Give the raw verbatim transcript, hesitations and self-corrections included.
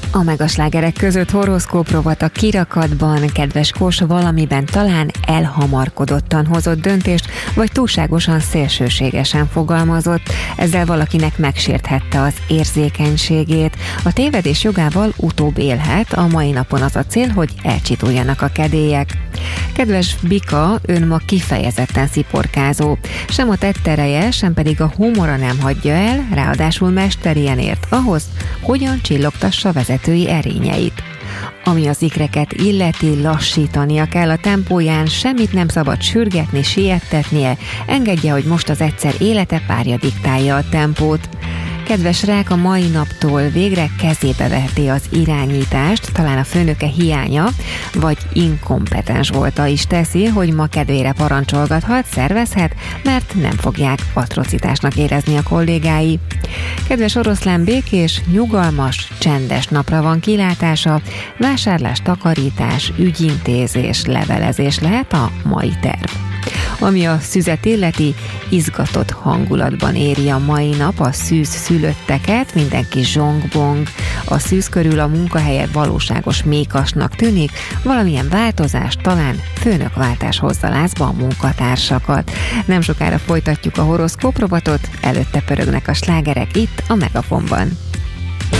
A megaslágerek között horoszkóp rovat a kirakatban, kedves Kós valamiben talán elhamarkodottan hozott döntést, vagy túlságosan szélsőségesen fogalmazott, ezzel valakinek megsérthette az érzékenységét. A tévedés jogával utóbb élhet, a mai napon az a cél, hogy elcsituljanak a kedélyek. Kedves Bika, ön ma kifejezetten sziporkázó. Sem a tettereje, sem pedig a humora nem hagyja el, ráadásul mesterien ért ahhoz, hogyan csillogtassa vezetői erényeit. Ami az ikreket illeti, lassítania kell a tempóján, semmit nem szabad sürgetni, siettetnie, engedje, hogy most az egyszer élete párja diktálja a tempót. Kedves Rák, a mai naptól végre kezébe veheti az irányítást, talán a főnöke hiánya, vagy inkompetens volta is teszi, hogy ma kedvére parancsolgathat, szervezhet, mert nem fogják atrocitásnak érezni a kollégái. Kedves Oroszlán, békés, nyugalmas, csendes napra van kilátása, vásárlás, takarítás, ügyintézés, levelezés lehet a mai terv. Ami a szüzet illeti, izgatott hangulatban éri a mai nap a szűz szülötteket, mindenki zsongbong, a szűz körül a munkahelye valóságos mékasnak tűnik, valamilyen változás, talán főnökváltás hozza lázba a munkatársakat. Nem sokára folytatjuk a horoszkóp rovatot, előtte pörögnek a slágerek itt a Megafonban.